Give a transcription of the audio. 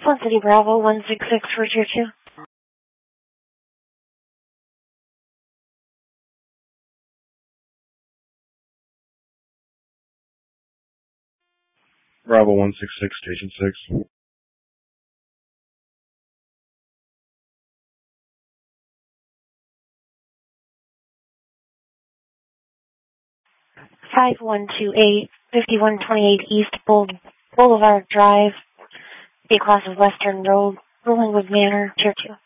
Sun City Bravo 166 for Tier 2. Bravo 166, Station 6. Five one two eight 5128 East Boulevard Drive, A-Class of Western Road, Rollingwood Manor, Tier 2.